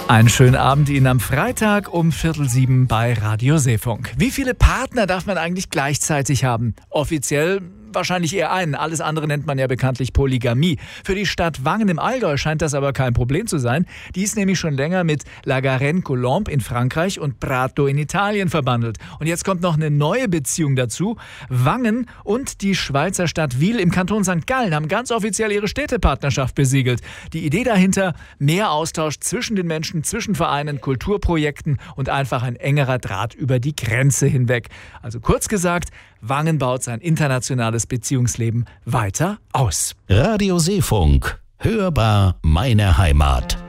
Einen schönen Abend Ihnen am Freitag um 6:45 bei Radio Seefunk. Wie viele Partner darf man eigentlich gleichzeitig haben? Offiziell wahrscheinlich eher einen. Alles andere nennt man ja bekanntlich Polygamie. Für die Stadt Wangen im Allgäu scheint das aber kein Problem zu sein. Die ist nämlich schon länger mit La Garenne-Colombe in Frankreich und Prato in Italien verbandelt. Und jetzt kommt noch eine neue Beziehung dazu. Wangen und die Schweizer Stadt Wil im Kanton St. Gallen haben ganz offiziell ihre Städtepartnerschaft besiegelt. Die Idee dahinter: mehr Austausch zwischen den Menschen, zwischen Vereinen, Kulturprojekten und einfach ein engerer Draht über die Grenze hinweg. Also kurz gesagt, Wangen baut sein internationales Beziehungsleben weiter aus. Radio Seefunk. Hörbar meine Heimat.